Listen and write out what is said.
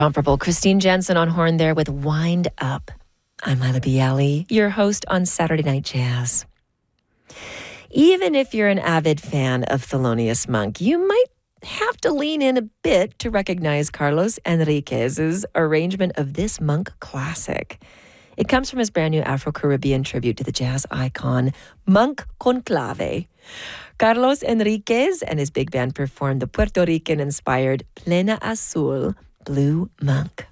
Comparable. Christine Jensen on horn there with Wind Up. I'm Lila Bialy, your host on Saturday Night Jazz. Even if you're an avid fan of Thelonious Monk, you might have to lean in a bit to recognize Carlos Enriquez's arrangement of this Monk classic. It comes from his brand new Afro-Caribbean tribute to the jazz icon, Monk Conclave. Carlos Enriquez and his big band performed the Puerto Rican-inspired Plena Azul Blue Monk.